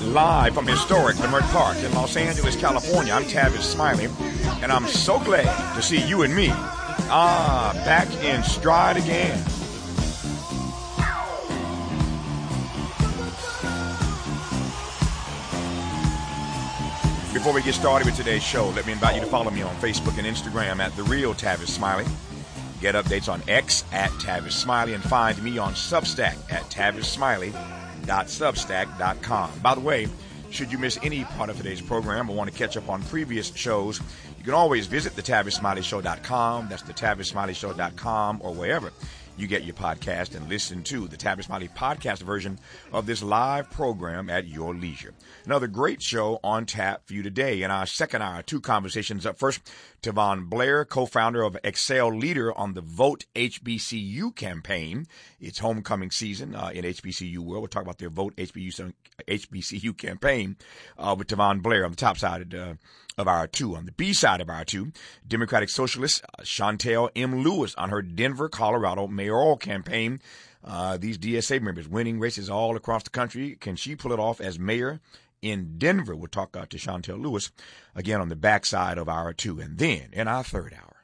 Live from historic Leimert Park in Los Angeles, California, I'm Tavis Smiley, and I'm so glad to see you and me, back in stride again. Before we get started with today's show, let me invite you to follow me on Facebook and Instagram at The Real Tavis Smiley. Get updates on X at Tavis Smiley, and find me on Substack at TavisSmiley.substack.com. By the way, should you miss any part of today's program or want to catch up on previous shows, you can always visit TheTavisSmileyShow.com. That's TheTavisSmileyShow.com, or wherever you get your podcast, and listen to the Tavis Smiley podcast version of this live program at your leisure. Another great show on tap for you today. In our second hour, two conversations. Up first, Tavon Blair, co-founder of Excel Leader on the Vote HBCU campaign. It's homecoming season in HBCU world. We'll talk about their Vote HBCU campaign with Tavon Blair on the top side of hour two. On the B side of hour two, Democratic Socialist Chantel M. Lewis on her Denver, Colorado mayoral campaign. These DSA members winning races all across the country. Can she pull it off as mayor in Denver? We'll talk to Chantel Lewis again on the backside of hour two. And then in our third hour,